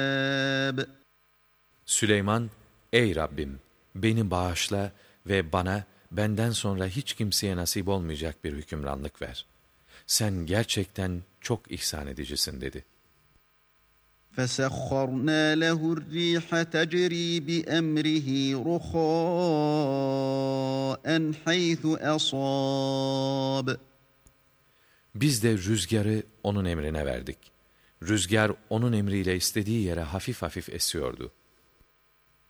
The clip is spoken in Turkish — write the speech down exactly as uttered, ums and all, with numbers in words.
Süleyman, ey Rabbim, beni bağışla ve bana benden sonra hiç kimseye nasip olmayacak bir hükümranlık ver. Sen gerçekten çok ihsan edicisin dedi. فَسَخَّرْنَا لَهُ الرِّيحَ تَجْرِي بِأَمْرِهِ رُخَاءً حَيْثُ أَصَابَ. Biz de rüzgarı onun emrine verdik. Rüzgar onun emriyle istediği yere hafif hafif esiyordu.